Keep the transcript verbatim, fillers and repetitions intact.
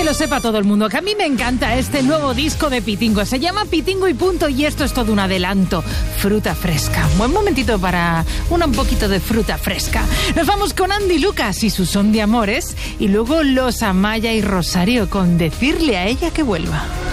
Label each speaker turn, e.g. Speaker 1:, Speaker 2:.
Speaker 1: lo sepa todo el mundo, que a mí me encanta este nuevo disco de Pitingo. Se llama Pitingo y punto, y esto es todo un adelanto. Fruta fresca. Buen momentito para una, un poquito de fruta fresca. Nos vamos con Andy Lucas y su Son de Amores, y luego los Amaya y Rosario con Decirle a ella que vuelva.